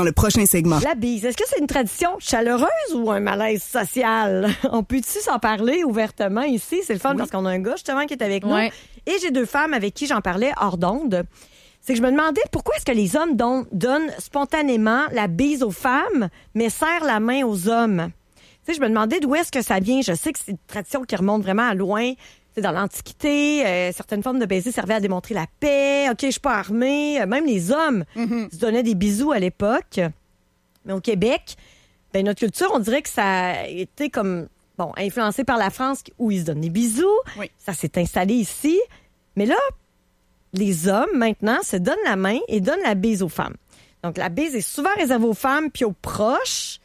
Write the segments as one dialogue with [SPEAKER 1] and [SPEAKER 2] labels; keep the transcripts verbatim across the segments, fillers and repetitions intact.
[SPEAKER 1] dans le prochain segment.
[SPEAKER 2] La bise, est-ce que c'est une tradition chaleureuse ou un malaise social? On peut-tu s'en parler ouvertement ici? C'est le fun oui. parce qu'on a un gars justement qui est avec
[SPEAKER 3] ouais.
[SPEAKER 2] nous. Et j'ai deux femmes avec qui j'en parlais hors d'onde. C'est que je me demandais pourquoi est-ce que les hommes don- donnent spontanément la bise aux femmes, mais serrent la main aux hommes. Tu sais, je me demandais d'où est-ce que ça vient. Je sais que c'est une tradition qui remonte vraiment à loin. C'est dans l'Antiquité, euh, certaines formes de baiser servaient à démontrer la paix. OK, je suis pas armée. Même les hommes mm-hmm. se donnaient des bisous à l'époque. Mais au Québec, ben notre culture, on dirait que ça a été comme bon influencé par la France où ils se donnent des bisous.
[SPEAKER 1] Oui.
[SPEAKER 2] Ça s'est installé ici. Mais là, les hommes, maintenant, se donnent la main et donnent la bise aux femmes. Donc, la bise est souvent réservée aux femmes puis aux proches.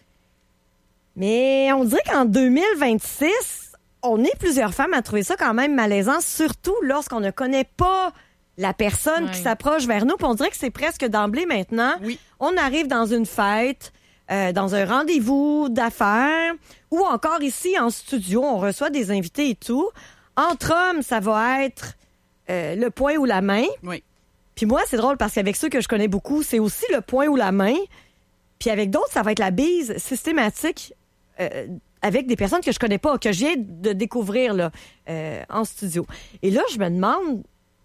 [SPEAKER 2] Mais on dirait qu'en deux mille vingt-six... on est plusieurs femmes à trouver ça quand même malaisant, surtout lorsqu'on ne connaît pas la personne ouais. qui s'approche vers nous. Puis on dirait que c'est presque d'emblée maintenant.
[SPEAKER 1] Oui.
[SPEAKER 2] On arrive dans une fête, euh, dans un rendez-vous d'affaires, ou encore ici en studio, on reçoit des invités et tout. Entre hommes, ça va être euh, le poing ou la main.
[SPEAKER 1] Oui.
[SPEAKER 2] Puis moi, c'est drôle parce qu'avec ceux que je connais beaucoup, c'est aussi le poing ou la main. Puis avec d'autres, ça va être la bise systématique euh, avec des personnes que je connais pas, que je viens de découvrir là, euh, en studio. Et là, je me demande,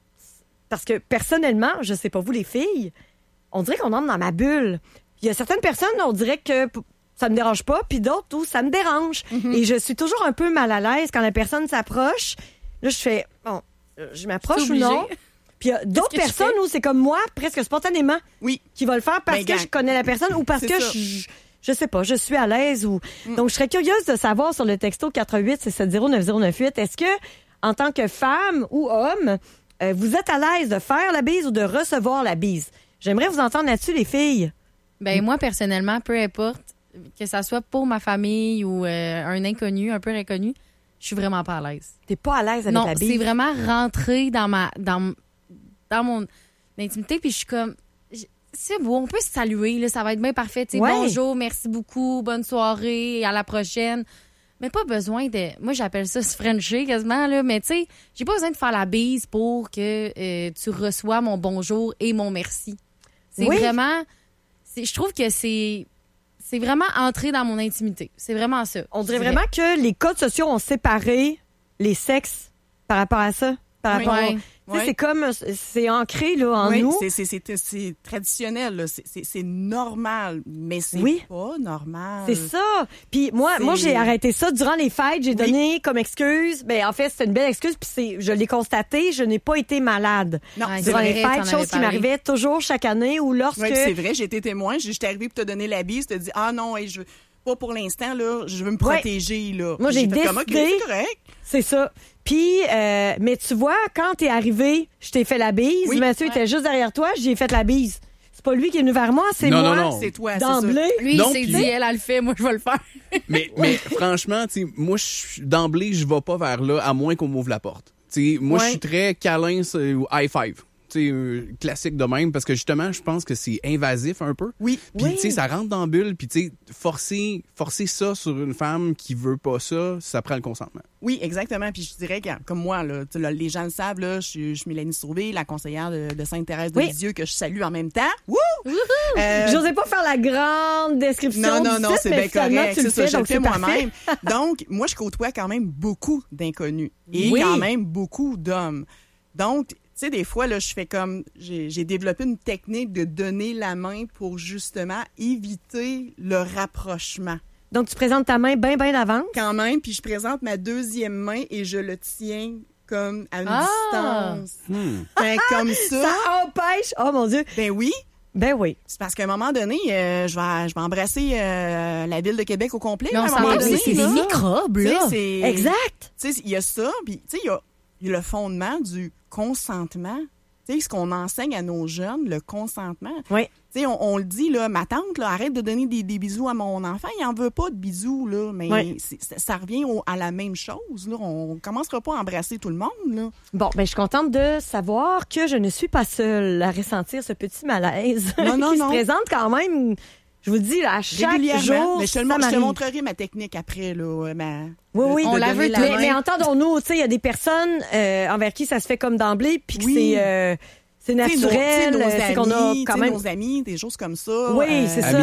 [SPEAKER 2] parce que personnellement, je sais pas vous les filles, on dirait qu'on entre dans ma bulle. Il y a certaines personnes, on dirait que ça me dérange pas, puis d'autres où ça me dérange. Mm-hmm. Et je suis toujours un peu mal à l'aise quand la personne s'approche. Là, je fais, bon, je m'approche ou non? Puis il y a d'autres personnes où c'est comme moi, presque spontanément,
[SPEAKER 1] oui.
[SPEAKER 2] qui vont le faire parce ben, que je connais la personne ou parce c'est que ça. je... Je sais pas, je suis à l'aise ou mm. donc je serais curieuse de savoir sur le texto quatre huit six sept zéro neuf zéro neuf huit, est-ce que en tant que femme ou homme, euh, vous êtes à l'aise de faire la bise ou de recevoir la bise? J'aimerais vous entendre là-dessus les filles.
[SPEAKER 3] Ben mm. moi personnellement, peu importe que ça soit pour ma famille ou euh, un inconnu, un peu inconnu, je suis vraiment pas à l'aise.
[SPEAKER 2] T'es pas à l'aise avec
[SPEAKER 3] non,
[SPEAKER 2] la bise?
[SPEAKER 3] Non, c'est vraiment rentrer dans ma dans dans mon intimité puis je suis comme c'est beau, on peut se saluer, là, ça va être bien parfait. Ouais. Bonjour, merci beaucoup, bonne soirée, à la prochaine. Mais pas besoin de... Moi, j'appelle ça se frencher quasiment, là, mais tu sais, j'ai pas besoin de faire la bise pour que euh, tu reçois mon bonjour et mon merci. C'est oui. vraiment... C'est, je trouve que c'est... C'est vraiment entrer dans mon intimité. C'est vraiment ça.
[SPEAKER 2] On dirait vraiment que les codes sociaux ont séparé les sexes par rapport à ça. Par rapport
[SPEAKER 3] oui.
[SPEAKER 2] à... Ouais. C'est comme, c'est ancré là, en
[SPEAKER 1] oui,
[SPEAKER 2] nous.
[SPEAKER 1] C'est, c'est, c'est, c'est traditionnel, là. C'est, c'est, c'est normal, mais c'est
[SPEAKER 2] oui.
[SPEAKER 1] pas normal.
[SPEAKER 2] C'est ça. Puis moi, c'est... moi j'ai arrêté ça durant les fêtes. J'ai oui. donné comme excuse. Ben en fait, c'était une belle excuse. Puis c'est, je l'ai constaté, je n'ai pas été malade
[SPEAKER 1] non,
[SPEAKER 2] durant
[SPEAKER 1] vrai,
[SPEAKER 2] les fêtes. Chose qui m'arrivait toujours chaque année ou lorsque.
[SPEAKER 1] Oui, c'est vrai. J'ai été témoin. J'étais arrivée pour te donner la bise. Je te dis ah non, hey, je pas pour l'instant là. Je veux me protéger ouais. là.
[SPEAKER 2] Moi j'ai, j'ai décidé. Comme, okay,
[SPEAKER 1] c'est correct.
[SPEAKER 2] C'est ça. Puis, euh, mais tu vois, quand t'es arrivé, je t'ai fait la bise. Oui, monsieur ouais. était juste derrière toi, j'ai fait la bise. C'est pas lui qui est venu vers moi, c'est
[SPEAKER 4] non,
[SPEAKER 2] moi.
[SPEAKER 4] Non, non,
[SPEAKER 1] c'est toi,
[SPEAKER 2] d'emblée.
[SPEAKER 1] C'est
[SPEAKER 3] lui,
[SPEAKER 4] non,
[SPEAKER 3] il s'est dit, elle, elle le fait, moi, je vais le faire.
[SPEAKER 4] mais, mais franchement, tu sais, moi, d'emblée, je vais pas vers là, à moins qu'on m'ouvre la porte. Tu sais, moi, je ouais. suis très câlin, ou high five. Euh, classique de même, parce que justement, je pense que c'est invasif un peu.
[SPEAKER 1] Oui.
[SPEAKER 4] Puis,
[SPEAKER 2] oui.
[SPEAKER 4] tu sais, ça rentre dans la bulle, puis, tu sais, forcer, forcer ça sur une femme qui veut pas ça, ça prend le consentement.
[SPEAKER 1] Oui, exactement. Puis, je dirais que, comme moi, là, là, les gens le savent, là, je suis Mélanie Sauvé, la conseillère de, de Sainte-Thérèse de oui. Lisieux, que je salue en même temps. Wouh!
[SPEAKER 2] Euh... J'osais pas faire la grande description.
[SPEAKER 1] Non, non, non,
[SPEAKER 2] site,
[SPEAKER 1] c'est bien correct. C'est ça,
[SPEAKER 2] fais,
[SPEAKER 1] je le fais
[SPEAKER 2] parfait.
[SPEAKER 1] moi-même. Donc, moi, je côtoie quand même beaucoup d'inconnus et
[SPEAKER 2] oui.
[SPEAKER 1] quand même beaucoup d'hommes. Donc, tu sais, des fois, là, je fais comme... J'ai, j'ai développé une technique de donner la main pour, justement, éviter le rapprochement.
[SPEAKER 2] Donc, tu présentes ta main bien, bien d'avance?
[SPEAKER 1] Quand même, puis je présente ma deuxième main et je le tiens comme à une
[SPEAKER 3] ah!
[SPEAKER 1] distance.
[SPEAKER 4] Hmm.
[SPEAKER 1] Ben, comme ça.
[SPEAKER 2] Ça empêche... Oh, mon Dieu!
[SPEAKER 1] Ben oui.
[SPEAKER 2] Ben oui.
[SPEAKER 1] C'est parce qu'à un moment donné, euh, je vais, je vais embrasser euh, la ville de Québec au complet.
[SPEAKER 3] Mais on s'entend, c'est, c'est des microbes, là.
[SPEAKER 1] C'est,
[SPEAKER 2] exact.
[SPEAKER 1] Tu sais, il y a ça, puis tu sais, il y a, y a le fondement du consentement. Tu sais, ce qu'on enseigne à nos jeunes, le consentement.
[SPEAKER 2] Oui.
[SPEAKER 1] Tu sais, on, on le dit, là, ma tante, là, arrête de donner des, des bisous à mon enfant. Il n'en veut pas de bisous, là. Mais
[SPEAKER 2] oui.
[SPEAKER 1] c'est, ça, ça revient au, à la même chose, là. On commencera pas à embrasser tout le monde, là.
[SPEAKER 2] Bon, ben je suis contente de savoir que je ne suis pas seule à ressentir ce petit malaise
[SPEAKER 1] non, non,
[SPEAKER 2] qui
[SPEAKER 1] non.
[SPEAKER 2] se présente quand même... Je vous dis, là, à chaque jour,
[SPEAKER 1] mais je te, le, je te montrerai ma technique après, là. Ma,
[SPEAKER 2] oui, oui.
[SPEAKER 3] On la veut,
[SPEAKER 2] la mais, mais entendons-nous, tu sais, il y a des personnes euh, envers qui ça se fait comme d'emblée, puis que oui. c'est, euh, c'est naturel,
[SPEAKER 1] nos, nos
[SPEAKER 2] c'est
[SPEAKER 1] amis,
[SPEAKER 2] qu'on a quand même
[SPEAKER 1] nos amis, des choses comme ça.
[SPEAKER 2] Oui,
[SPEAKER 1] euh,
[SPEAKER 2] c'est ça.